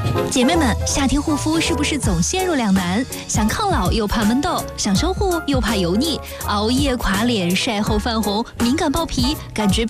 姐妹们，夏天护肤是不是总陷入两难？想抗老又怕闷痘，想修护又怕油腻，熬夜垮脸、晒后泛红、敏感爆皮，感觉